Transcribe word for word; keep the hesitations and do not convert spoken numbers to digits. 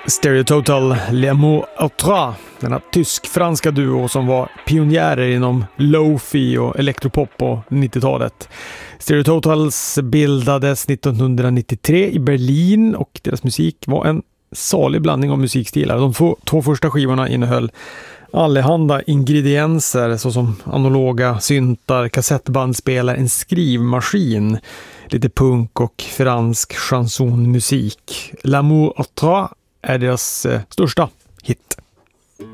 Stereototal, L'amour à trois, denna tysk-franska duo som var pionjärer inom lo-fi och elektropop på nittiotalet. Stereototals bildades nittonhundranittiotre i Berlin och deras musik var en salig blandning av musikstilar. De två, två första skivorna innehöll allehanda ingredienser såsom analoga syntar, kassettbandspelare, en skrivmaskin, lite punk och fransk chansonmusik. L'amour à trois är deras eh, största hit.